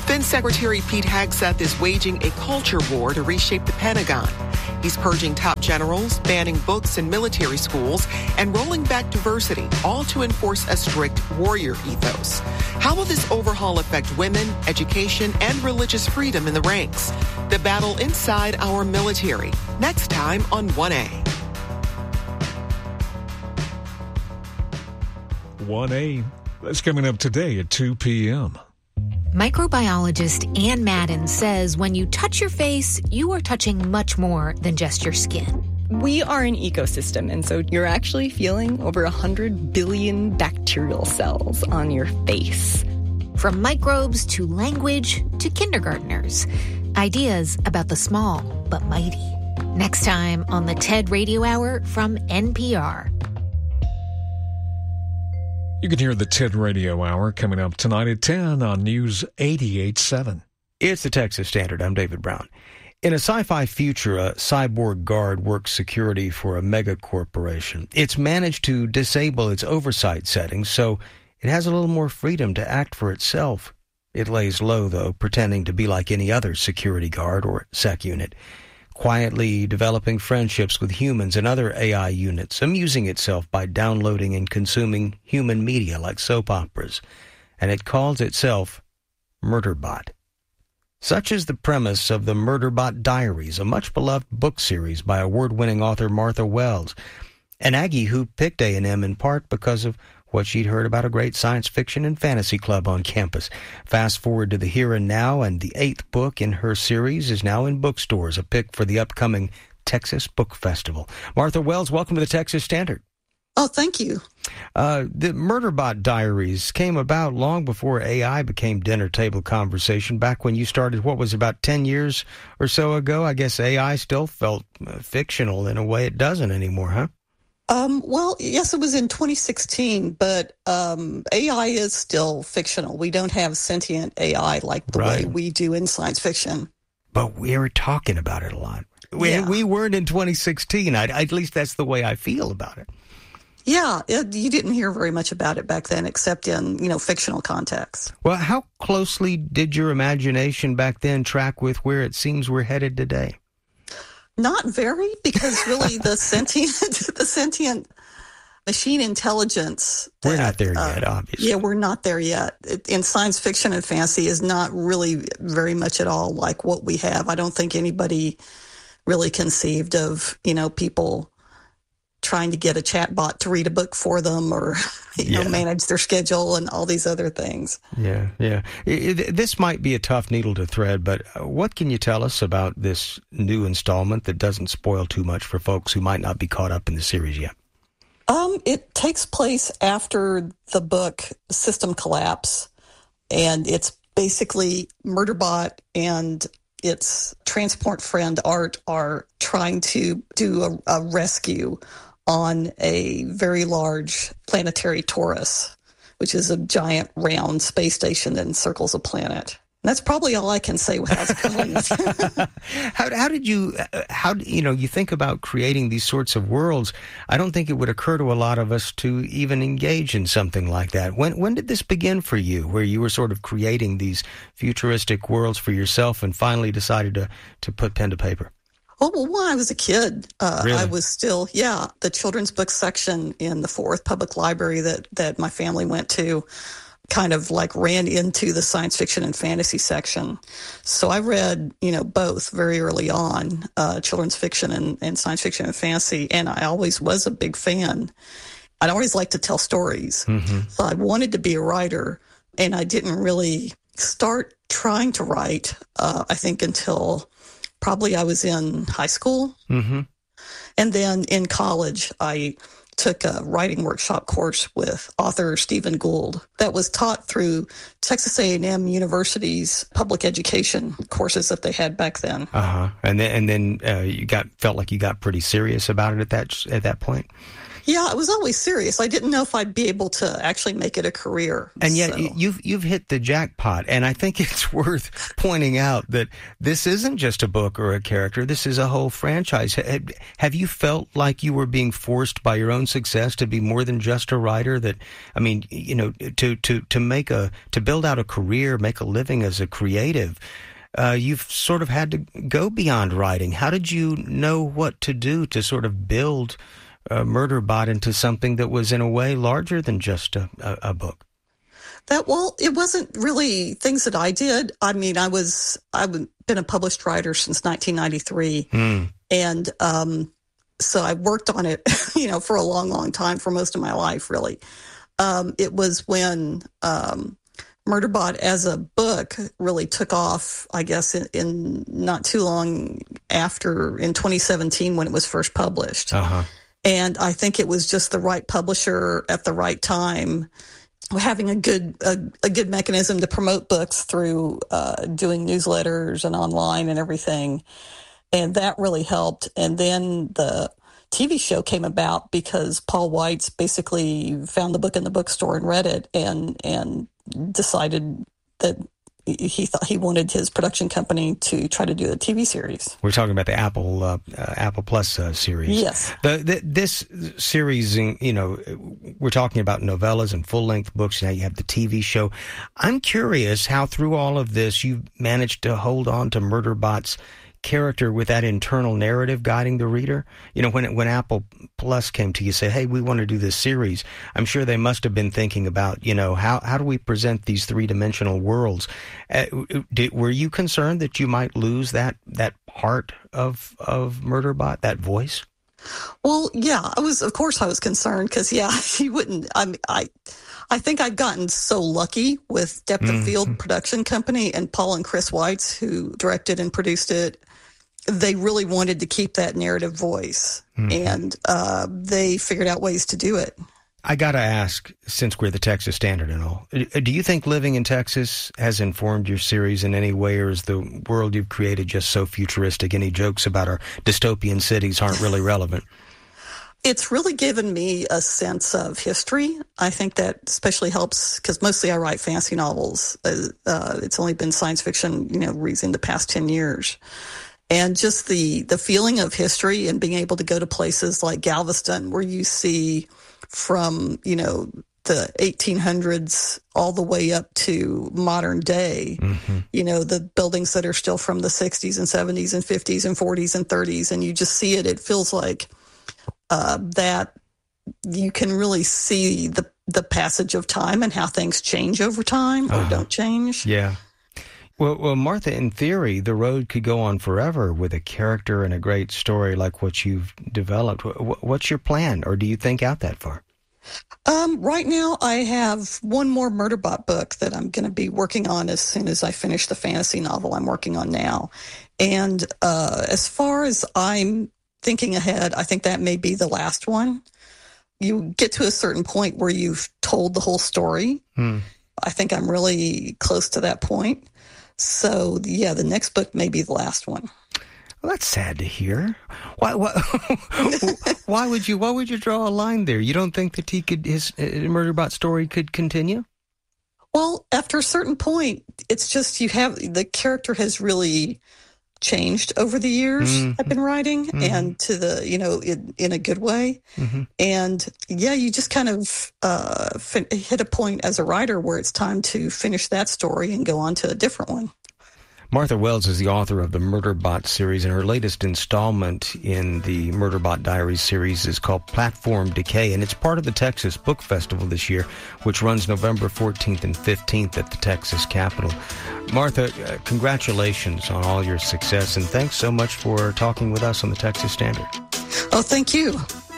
Defense Secretary Pete Hegseth is waging a culture war to reshape the Pentagon. He's purging top generals, banning books in military schools, and rolling back diversity, all to enforce a strict warrior ethos. How will this overhaul affect women, education, and religious freedom in the ranks? The battle inside our military. Next time on 1A. 1A. That's coming up today at 2 p.m. Microbiologist Ann Madden says when you touch your face, you are touching much more than just your skin. We are an ecosystem, and so you're actually feeling over 100 billion bacterial cells on your face. From microbes to language to kindergartners. Ideas about the small but mighty. Next time on the TED Radio Hour from NPR. You can hear the TED Radio Hour coming up tonight at 10 on News 88.7. It's the Texas Standard. I'm David Brown. In a sci-fi future, a cyborg guard works security for a mega corporation. It's managed to disable its oversight settings, so it has a little more freedom to act for itself. It lays low, though, pretending to be like any other security guard or sec unit, quietly developing friendships with humans and other AI units, amusing itself by downloading and consuming human media like soap operas, and it calls itself Murderbot. Such is the premise of the Murderbot Diaries, a much-beloved book series by award-winning author Martha Wells, an Aggie who picked A&M in part because of what she'd heard about a great science fiction and fantasy club on campus. Fast forward to the here and now, and the 8th book in her series is now in bookstores, a pick for the upcoming Texas Book Festival. Martha Wells, welcome to the Texas Standard. Oh, thank you. The Murderbot Diaries came about long before AI became dinner table conversation, back when you started, what was about 10 years or so ago? I guess AI still felt fictional in a way it doesn't anymore, huh? Well, yes, it was in 2016, but AI is still fictional. We don't have sentient AI like the way we do in science fiction. But we were talking about it a lot. We weren't in 2016. At least that's the way I feel about it. Yeah, you didn't hear very much about it back then, except in, fictional context. Well, how closely did your imagination back then track with where it seems we're headed today? Not very, because really the sentient machine intelligence. We're not there yet, obviously. Yeah, we're not there yet. In science fiction and fantasy is not really very much at all like what we have. I don't think anybody really conceived of, people trying to get a chatbot to read a book for them or, manage their schedule and all these other things. Yeah. This might be a tough needle to thread, but what can you tell us about this new installment that doesn't spoil too much for folks who might not be caught up in the series yet? It takes place after the book System Collapse, and it's basically Murderbot and its transport friend Art are trying to do a rescue on a very large planetary torus, which is a giant round space station that encircles a planet. And that's probably all I can say without spoiling it. How did you think about creating these sorts of worlds? I don't think it would occur to a lot of us to even engage in something like that. When did this begin for you, where you were sort of creating these futuristic worlds for yourself and finally decided to put pen to paper? Oh, well, when I was a kid, Really? I was still, the children's book section in the Fort Worth Public Library that my family went to kind of like ran into the science fiction and fantasy section. So I read, both very early on, children's fiction and science fiction and fantasy, and I always was a big fan. I'd always liked to tell stories. Mm-hmm. So I wanted to be a writer, and I didn't really start trying to write, I think, until probably I was in high school. Mm-hmm. And then in college, I took a writing workshop course with author Stephen Gould that was taught through Texas A&M University's public education courses that they had back then. And then you felt like you got pretty serious about it at that point? Yeah, I was always serious. I didn't know if I'd be able to actually make it a career. And yet you've hit the jackpot. And I think it's worth pointing out that this isn't just a book or a character. This is a whole franchise. Have you felt like you were being forced by your own success to be more than just a writer? That, I mean, you know, to build out a career, make a living as a creative, you've sort of had to go beyond writing. How did you know what to do to sort of build Murderbot into something that was in a way larger than just a book? It wasn't really things that I did. I mean, I've been a published writer since 1993, and so I worked on it, you know, for a long, long time, for most of my life, really. It was when Murderbot as a book really took off, I guess, in not too long after, in 2017, when it was first published. And I think it was just the right publisher at the right time, having a good mechanism to promote books through doing newsletters and online and everything. And that really helped. And then the TV show came about because Paul Weitz basically found the book in the bookstore and read it and decided that he thought he wanted his production company to try to do a TV series. We're talking about the Apple Plus series. Yes. This series, you know, we're talking about novellas and full-length books. Now you have the TV show. I'm curious how through all of this you've managed to hold on to Murderbot's character with that internal narrative guiding the reader. You know, when Apple Plus came to you, say, hey, we want to do this series, I'm sure they must have been thinking about, you know, how do we present these three-dimensional worlds? Were you concerned that you might lose that part of Murderbot, that voice? Well, yeah, I was concerned because, yeah, she wouldn't. I think I'd gotten so lucky with Depth of Field Production Company and Paul and Chris Weitz, who directed and produced it. They really wanted to keep that narrative voice, and they figured out ways to do it. I got to ask, since we're the Texas Standard and all, do you think living in Texas has informed your series in any way, or is the world you've created just so futuristic? Any jokes about our dystopian cities aren't really relevant? It's really given me a sense of history. I think that especially helps because mostly I write fantasy novels. It's only been science fiction, you know, in the past 10 years. And just the feeling of history and being able to go to places like Galveston where you see from, you know, the 1800s all the way up to modern day, you know, the buildings that are still from the 60s and 70s and 50s and 40s and 30s. And you just see it. It feels like that you can really see the passage of time and how things change over time or don't change. Yeah. Well, Martha, in theory, the road could go on forever with a character and a great story like what you've developed. What's your plan, or do you think out that far? Right now, I have one more Murderbot book that I'm going to be working on as soon as I finish the fantasy novel I'm working on now. And as far as I'm thinking ahead, I think that may be the last one. You get to a certain point where you've told the whole story. I think I'm really close to that point. So, yeah, the next book may be the last one. Well, that's sad to hear. Why would you draw a line there? You don't think that his Murderbot story could continue? Well, after a certain point, it's just the character has really changed over the years I've been writing, and to the, you know, in a good way. And yeah, you just kind of hit a point as a writer where it's time to finish that story and go on to a different one. Martha Wells is the author of the Murderbot series, and her latest installment in the Murderbot Diaries series is called Platform Decay, and it's part of the Texas Book Festival this year, which runs November 14th and 15th at the Texas Capitol. Martha, congratulations on all your success, and thanks so much for talking with us on the Texas Standard. Oh, thank you.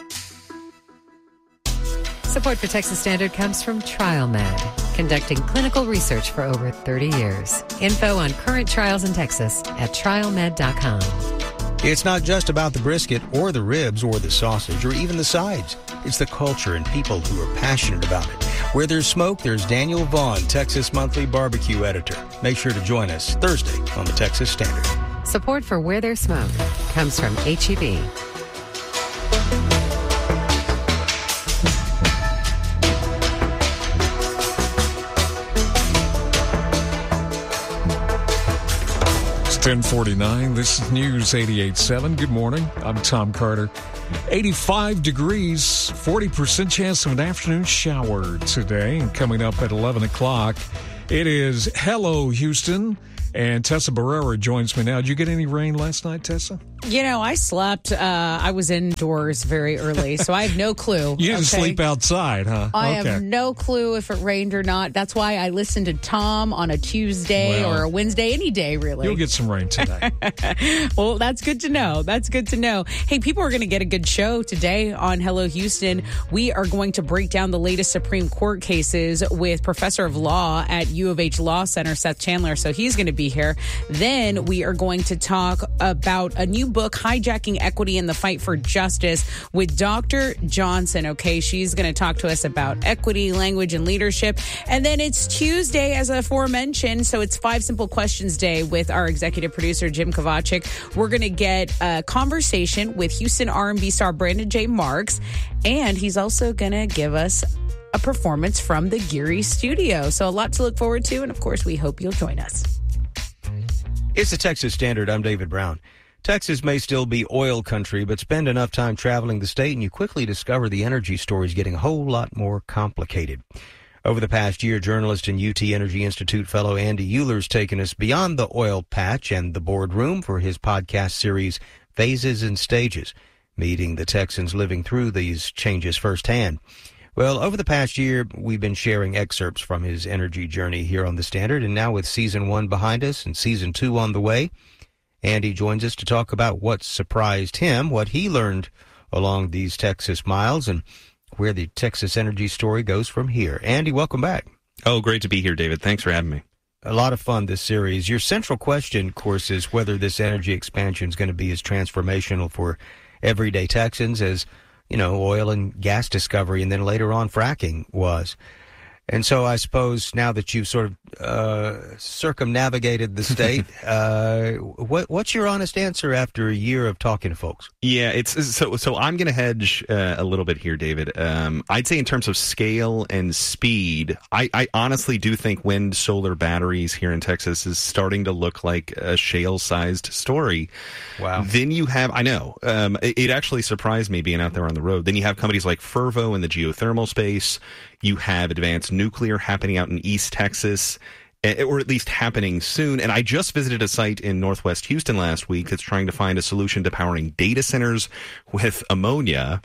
Support for Texas Standard comes from TrialMed, conducting clinical research for over 30 years. Info on current trials in Texas at trialmed.com. It's not just about the brisket or the ribs or the sausage or even the sides. It's the culture and people who are passionate about it. Where there's smoke, there's Daniel Vaughn, Texas Monthly Barbecue Editor. Make sure to join us Thursday on the Texas Standard. Support for Where There's Smoke comes from H-E-B. 10:49. This is News 88.7. Good morning. I'm Tom Carter. 85 degrees, 40% chance of an afternoon shower today. And coming up at 11 o'clock, it is Hello, Houston. And Tessa Barrera joins me now. Did you get any rain last night, Tessa? You know, I slept. I was indoors very early, so I have no clue. You didn't sleep outside, huh? I have no clue if it rained or not. That's why I listened to Tom on a Tuesday or a Wednesday, any day, really. You'll get some rain today. Well, that's good to know. That's good to know. Hey, people are going to get a good show today on Hello Houston. We are going to break down the latest Supreme Court cases with Professor of Law at U of H Law Center, Seth Chandler. So he's going to be here. Then we are going to talk about a new book, Hijacking Equity in the Fight for Justice, with Dr. Johnson. Okay, she's going to talk to us about equity, language, and leadership. And then it's Tuesday, as aforementioned, so it's 5 Simple Questions Day with our executive producer, Jim Kovacic. We're going to get a conversation with Houston R&B star Brandon J. Marks, and he's also going to give us a performance from the Geary studio. So a lot to look forward to, and of course, we hope you'll join us. It's the Texas Standard. I'm David Brown. Texas may still be oil country, but spend enough time traveling the state and you quickly discover the energy story is getting a whole lot more complicated. Over the past year, journalist and UT Energy Institute fellow Andy Euler's taken us beyond the oil patch and the boardroom for his podcast series, Phases and Stages, meeting the Texans living through these changes firsthand. Well, over the past year, we've been sharing excerpts from his energy journey here on The Standard, and now with Season 1 behind us and Season 2 on the way, Andy joins us to talk about what surprised him, what he learned along these Texas miles, and where the Texas energy story goes from here. Andy, welcome back. Oh, great to be here, David. Thanks for having me. A lot of fun, this series. Your central question, of course, is whether this energy expansion is going to be as transformational for everyday Texans as oil and gas discovery, and then later on fracking was. And so I suppose now that you've sort of circumnavigated the state, what's your honest answer after a year of talking to folks? Yeah, it's so I'm going to hedge a little bit here, David. I'd say in terms of scale and speed, I honestly do think wind solar batteries here in Texas is starting to look like a shale-sized story. Wow. Then you have, I know, it actually surprised me being out there on the road. Then you have companies like Fervo in the geothermal space. You have advanced nuclear happening out in East Texas, or at least happening soon. And I just visited a site in Northwest Houston last week that's trying to find a solution to powering data centers with ammonia,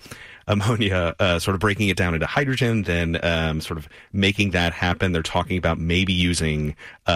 sort of breaking it down into hydrogen, then sort of making that happen. They're talking about maybe using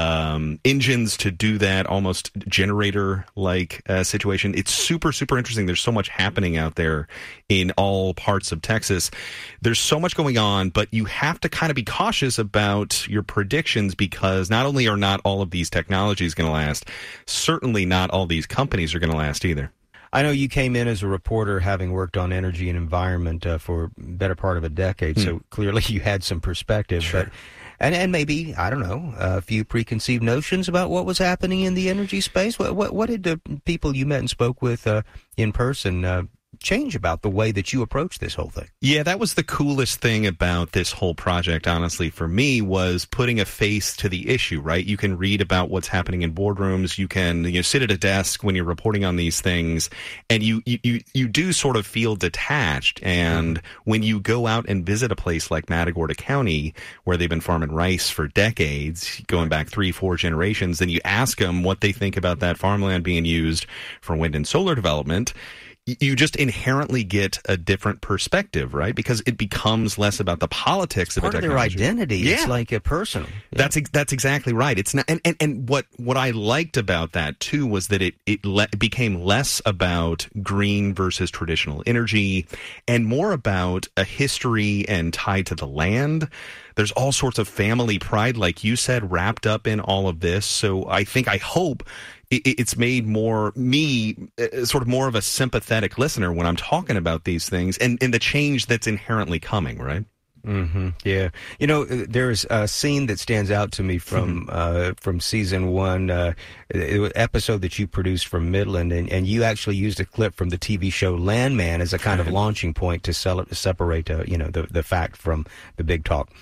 engines to do that, almost generator-like situation. It's super, super interesting. There's so much happening out there in all parts of Texas. There's so much going on, but you have to kind of be cautious about your predictions because not only are not all of these technologies going to last, certainly not all these companies are going to last either. I know you came in as a reporter having worked on energy and environment for a better part of a decade, so clearly you had some perspective. Sure. But, and maybe, I don't know, a few preconceived notions about what was happening in the energy space. What did the people you met and spoke with in person change about the way that you approach this whole thing? Yeah, that was the coolest thing about this whole project, honestly, for me, was putting a face to the issue, right? You can read about what's happening in boardrooms. You can sit at a desk when you're reporting on these things, and you do sort of feel detached. And when you go out and visit a place like Matagorda County, where they've been farming rice for decades, going back 3-4 generations, then you ask them what they think about that farmland being used for wind and solar development, you just inherently get a different perspective, right? Because it becomes less about the politics of a technology. Part of their identity. Yeah. It's like a personal. Yeah. That's exactly right. It's not, and what I liked about that too was that it became less about green versus traditional energy and more about a history and tied to the land. There's all sorts of family pride, like you said, wrapped up in all of this. So I hope it's made me sort of more of a sympathetic listener when I'm talking about these things and the change that's inherently coming, right? Mm-hmm. Yeah. There's a scene that stands out to me from season 1, episode that you produced from Midland, and you actually used a clip from the TV show Landman as a kind of launching point to separate, the fact from the big talk.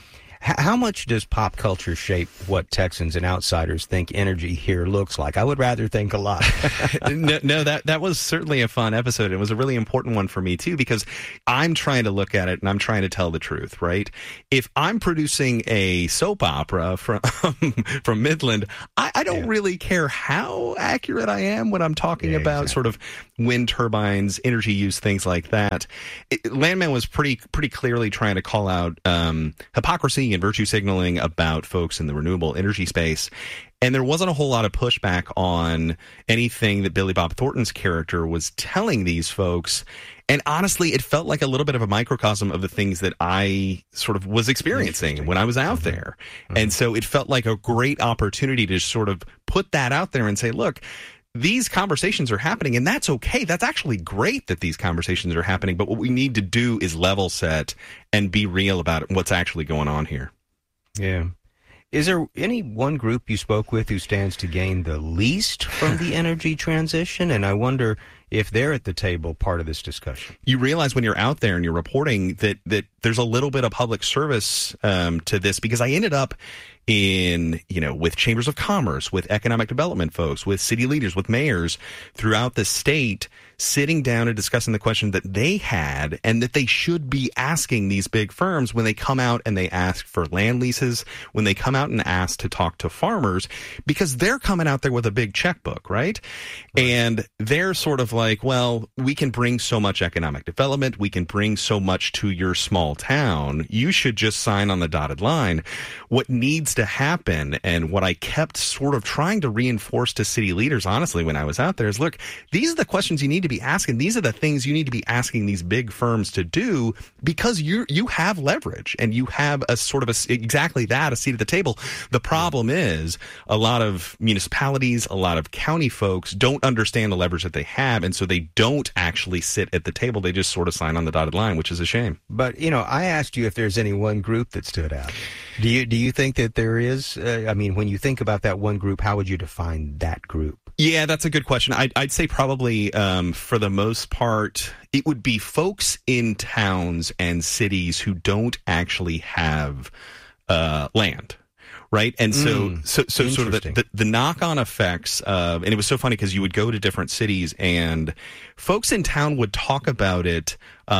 How much does pop culture shape what Texans and outsiders think energy here looks like? I would rather think a lot. No, that was certainly a fun episode. It was a really important one for me, too, because I'm trying to look at it and I'm trying to tell the truth, right? If I'm producing a soap opera from Midland, I don't really care how accurate I am when I'm talking about sort of wind turbines, energy use, things like that. Landman was pretty clearly trying to call out hypocrisy and virtue signaling about folks in the renewable energy space. And there wasn't a whole lot of pushback on anything that Billy Bob Thornton's character was telling these folks. And honestly, it felt like a little bit of a microcosm of the things that I sort of was experiencing when I was out there. And so it felt like a great opportunity to sort of put that out there and say, look, these conversations are happening, and that's okay. That's actually great that these conversations are happening. But what we need to do is level set and be real about what's actually going on here. Yeah. Is there any one group you spoke with who stands to gain the least from the energy transition? And I wonder if they're at the table part of this discussion. You realize when you're out there and you're reporting that there's a little bit of public service to this, because I ended up with chambers of commerce, with economic development folks, with city leaders, with mayors throughout the state, sitting down and discussing the question that they had and that they should be asking these big firms when they come out and they ask for land leases, when they come out and ask to talk to farmers, because they're coming out there with a big checkbook, right? And they're sort of like, well, we can bring so much economic development, we can bring so much to your small town, you should just sign on the dotted line. What needs to happen, and what I kept sort of trying to reinforce to city leaders, honestly, when I was out there, is look, these are the questions you need to be asking. These are the things you need to be asking these big firms to do, because you have leverage and you have a sort of a seat at the table. The problem is a lot of municipalities, a lot of county folks don't understand the leverage that they have, and so they don't actually sit at the table. They just sort of sign on the dotted line, which is a shame. But, I asked you if there's any one group that stood out. Do you think that there is? When you think about that one group, how would you define that group? Yeah, that's a good question. I'd say probably for the most part, it would be folks in towns and cities who don't actually have land. Right. And so sort of the knock-on effects of, and it was so funny because you would go to different cities and folks in town would talk about it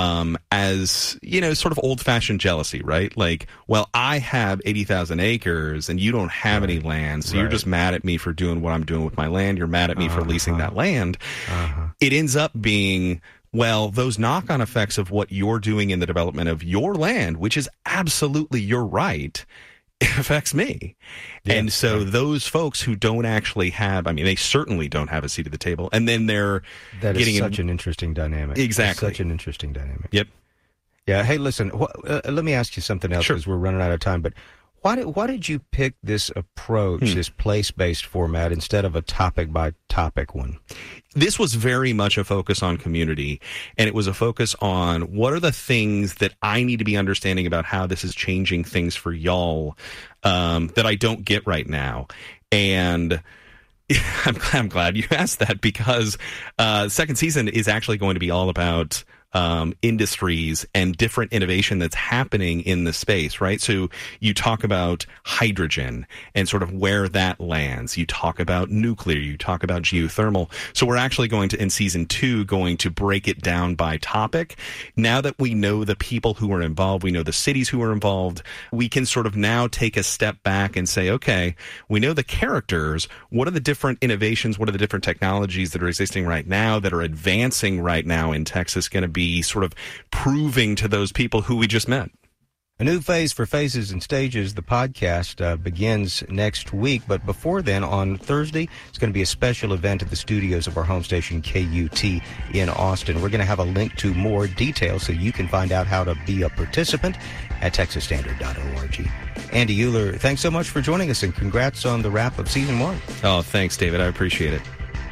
as, sort of old-fashioned jealousy, right? Like, well, I have 80,000 acres and you don't have any land, so you're just mad at me for doing what I'm doing with my land. You're mad at me for leasing that land. It ends up being, well, those knock-on effects of what you're doing in the development of your land, which is absolutely your right, it affects me. Yeah, and so those folks who don't actually have, they certainly don't have a seat at the table. And then that is such an interesting dynamic. Exactly. It's such an interesting dynamic. Yep. Yeah. Hey, listen, let me ask you something else because we're running out of time. But why did you pick this approach, this place-based format, instead of a topic-by-topic one? This was very much a focus on community, and it was a focus on what are the things that I need to be understanding about how this is changing things for y'all that I don't get right now. And I'm glad you asked that, because second season is actually going to be all about industries and different innovation that's happening in the space, right? So you talk about hydrogen and sort of where that lands. You talk about nuclear. You talk about geothermal. So we're actually going to, in season 2, going to break it down by topic. Now that we know the people who are involved, we know the cities who are involved, we can sort of now take a step back and say, okay, we know the characters. What are the different innovations? What are the different technologies that are existing right now, that are advancing right now in Texas, going to be sort of proving to those people who we just met? A new phase for Phases and Stages, the podcast, begins next week. But before then, on Thursday, it's going to be a special event at the studios of our home station, KUT, in Austin. We're going to have a link to more details so you can find out how to be a participant at texasstandard.org. Andy Uhler, thanks so much for joining us, and congrats on the wrap of Season 1. Oh, thanks, David. I appreciate it.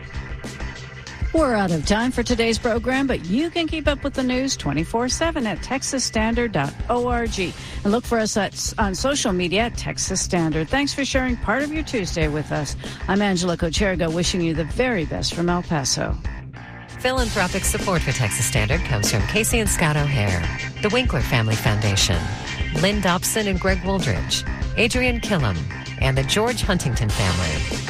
We're out of time for today's program, but you can keep up with the news 24/7 at texasstandard.org. And look for us on social media at Texas Standard. Thanks for sharing part of your Tuesday with us. I'm Angela Cocherga, wishing you the very best from El Paso. Philanthropic support for Texas Standard comes from Casey and Scott O'Hare, the Winkler Family Foundation, Lynn Dobson and Greg Wooldridge, Adrian Killam, and the George Huntington family.